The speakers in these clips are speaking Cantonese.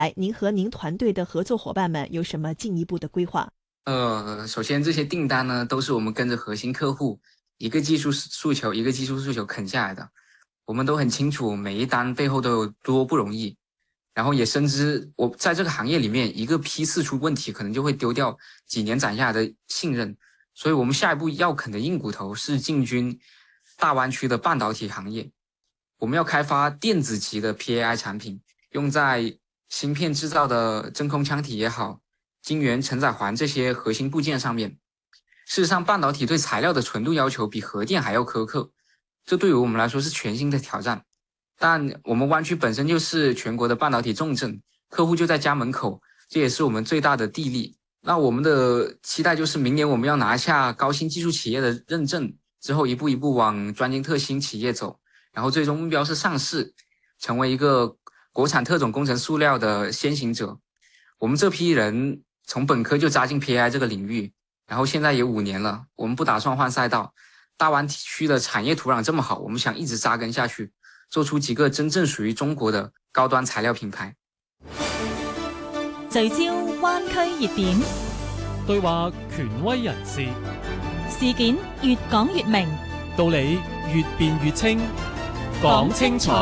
您和您团队的合作伙伴们有什么进一步的规划？ 首先这些订单呢，都是我们跟着核心客户一个技术诉求一个技术诉求啃下来的。我们都很清楚每一单背后都有多不容易，然后也深知我在这个行业里面一个批次出问题，可能就会丢掉几年攒下来的信任。所以我们下一步要啃的硬骨头是进军大湾区的半导体行业。我们要开发电子级的 PAI 产品，用在芯片制造的真空腔体也好，晶圆承载环这些核心部件上面。事实上，半导体对材料的纯度要求比核电还要苛刻，这对于我们来说是全新的挑战。但我们湾区本身就是全国的半导体重镇，客户就在家门口，这也是我们最大的地利。那我们的期待就是明年我们要拿下高新技术企业的认证，之后一步一步往专精特新企业走，然后最终目标是上市，成为一个国产特种工程塑料的先行者。我们这批人从本科就扎进 PAI 这个领域，然后现在也5年了，我们不打算换赛道。大湾区的产业土壤这么好，我们想一直扎根下去，做出幾個真正屬於中國的高端材料品牌。 聚焦灣區熱點， 對話權威人士， 事件越講越明， 道理越辯越清，講清楚。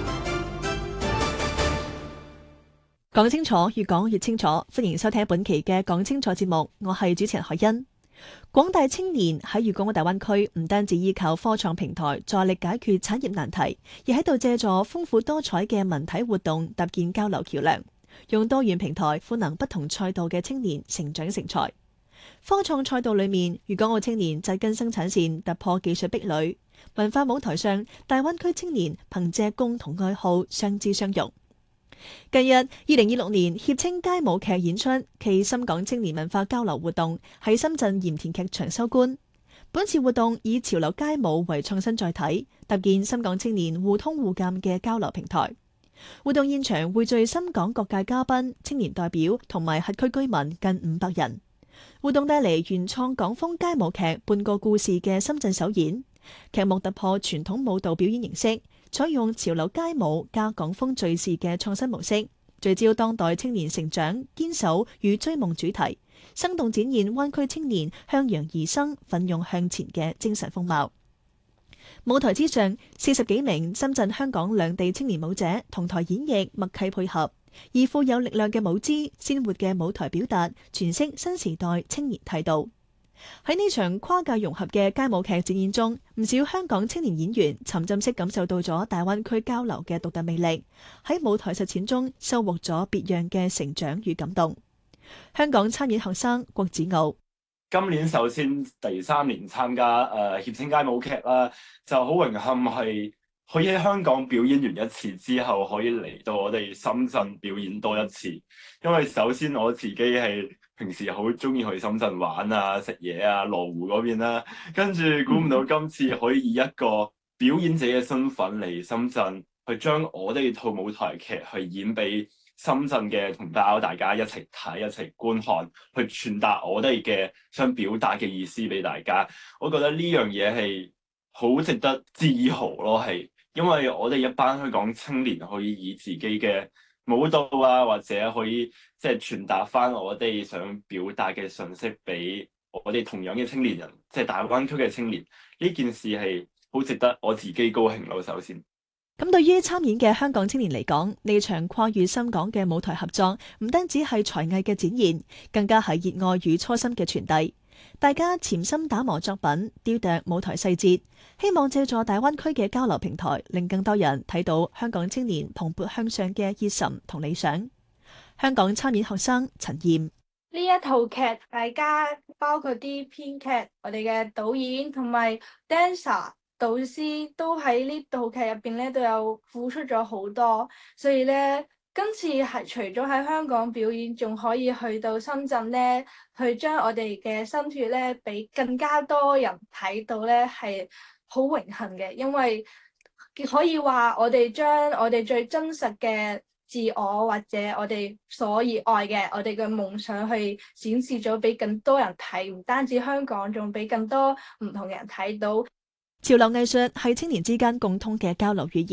講清楚，越講越清楚。歡迎收聽本期嘅講清楚節目，我係主持人海欣。廣大青年喺粵港澳大灣區唔單止依靠科創平台助力解決產業難題，而喺度借助豐富多彩嘅文體活動搭建交流橋梁，用多元平台賦能不同賽道嘅青年成長成才。科創賽道裏面，粵港澳青年扎根生產線，突破技術壁壘；文化舞台上，大灣區青年憑借共同愛好相知相融。近日，2026年協青街舞劇演出暨深港青年文化交流活動喺深圳鹽田劇場收官。本次活動以潮流街舞為創新載體，搭建深港青年互通互鑑嘅交流平台。活動現場匯聚深港各界嘉賓、青年代表同埋轄區居民近500人。活動帶嚟原創港風街舞劇《半個故事》嘅深圳首演，劇目突破傳統舞蹈表演形式，採用潮流街舞加港風敘事嘅創新模式，聚焦當代青年成長、堅守與追夢主題，生動展現灣區青年向陽而生、奮勇向前嘅精神風貌。舞台之上，40幾名深圳、香港兩地青年舞者同台演繹，默契配合，以富有力量嘅舞姿、鮮活嘅舞台表達，詮釋新時代青年態度。喺呢場跨界融合嘅街舞劇展演中，唔少香港青年演員沉浸式感受到咗大灣區交流嘅獨特魅力，喺舞台實踐中收穫咗別樣嘅成長與感動。香港參演學生郭子傲， 今年首先第3年參加協青街舞劇啦，就好榮幸係可以喺香港表演完一次之後，可以嚟到我哋深圳表演多一次。因為首先我自己係平時好中意去深圳玩啊、食嘢啊、羅湖嗰邊啦，跟住估唔到今次可以以一個表演者嘅身份嚟深圳，去將我哋套舞台劇去演俾深圳嘅同胞，大家一齊睇、一齊觀看，去傳達我哋嘅想表達嘅意思俾大家。我覺得呢樣嘢係好值得自豪咯，係因為我哋一班香港青年可以以自己嘅舞蹈啊，或者可以即係傳達翻我哋想表達嘅信息俾我哋同樣嘅青年人，即係大灣區嘅青年。呢件事係好值得我自己高興咯。首先， 咁對於參演嘅香港青年嚟講，呢場跨越深港嘅舞台合作，唔單止係才藝嘅展現，更加係熱愛與初心嘅傳遞。大家潛心打磨作品，雕琢舞台細節，希望借助大灣區嘅交流平台，令更多人睇到香港青年蓬勃向上嘅熱忱同理想。香港參演學生陳燕， 呢一套劇，大家包括啲編劇、我哋嘅導演同埋 dancer 導師都喺呢套劇入邊咧都有付出咗好多，所以咧今次係除咗喺香港表演，仲可以去到深圳咧，去將我哋嘅心血咧俾更加多人睇到咧，係好榮幸嘅，因為可以話我哋將我哋最真實嘅自我或者我哋所熱愛嘅我哋嘅夢想去展示咗俾更多人睇，唔單止香港，仲俾更多唔同嘅人睇到。 潮流藝術係青年之間共通嘅交流語言。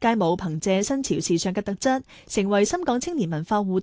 街舞憑借新潮時尚嘅特質，成為深港青年文化互